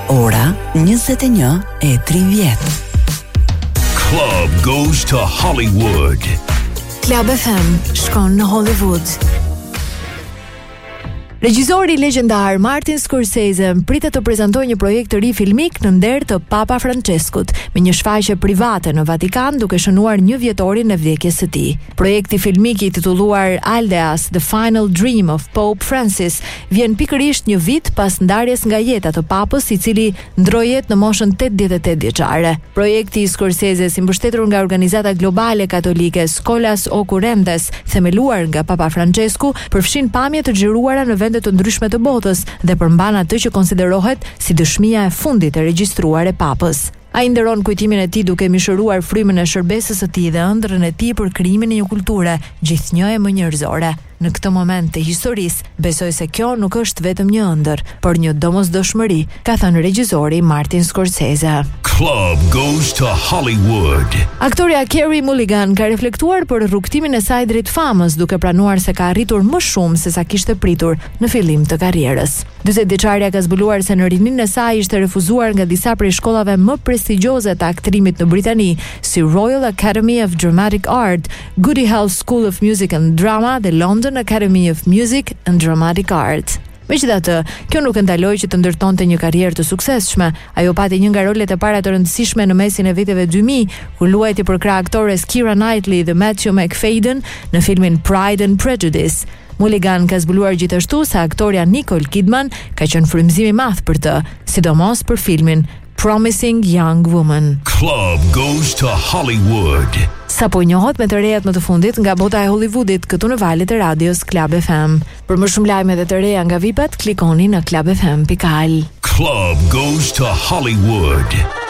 Ora 21:30. Club goes to Hollywood. Club FM shkon në Hollywood. Regjizori legjendar Martin Scorsese pritet të prezantojë një projekt të ri filmik në nder të Papa Franceskut, me një shfaqje private në Vatikan duke shënuar 1 vjetorin e vdekjes së tij. Projekti filmik i titulluar Aldeas: The Final Dream of Pope Francis vjen pikërisht 1 vit pas ndarjes nga jeta të Papës, i cili ndroi jetë në moshën 88 vjeçare. Projekti i Scorseses, i mbështetur nga organizata globale katolike Scholas Occurrentes, themeluar nga Papa Francesku, përfshin pamje të xhiruara në vende të ndryshme të botës dhe përmban atë që konsiderohet si dëshmia e fundit e regjistruar e Papës. Ai nderon kujtimin e tij duke mishëruar frymën e shërbesës së tij dhe ëndrrën e tij për krijimin e një kulture gjithnjë e më njerëzore. Në këtë moment të historisë, besoj se kjo nuk është vetëm një ëndër, por një domosdoshmëri, ka thënë regjizori Martin Scorsese. Club goes to Hollywood. Aktoria Carey Mulligan ka reflektuar për rrugtimin e saj drejt famës, duke pranuar se ka arritur më shumë se sa kishte pritur në fillim të karrierës. 40 vjeçaria ka zbuluar se në rininë e saj ishte refuzuar nga disa prej shkollave më prestigjioze të aktrimit në Britani, si Royal Academy of Dramatic Art, Goody House School of Music and Drama dhe London Academy of Music and Dramatic Art. Megjithatë, kjo nuk e ndaloi që të ndërtonte një karrierë të suksesshme. Ajo pati një nga rolet e para të rëndësishme në mesin e viteve 2000, kur luajti për krah aktores Keira Knightley dhe Matthew McFadyen në filmin Pride and Prejudice. Mulligan ka zbuluar gjithashtu se aktoria Nicole Kidman ka qenë frymëzim i madh për të, sidomos për filmin Promising Young Woman. Club goes to Hollywood. Sapo njohet me të rejat më të fundit nga bota e Hollywoodit këtu në valët e radios Club FM. Për më shumë lajme dhe të reja nga VIP-at, klikoni në clubfm.al. Club goes to Hollywood.